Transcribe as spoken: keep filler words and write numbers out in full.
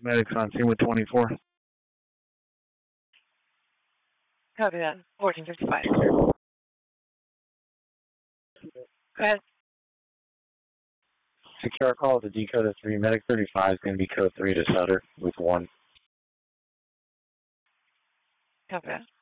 Medics on scene with twenty-four. Copy that. fourteen fifty-five. Go ahead. Secure call to Dakota three. Medic thirty-five is going to be code three to Sutter with one. Copy that.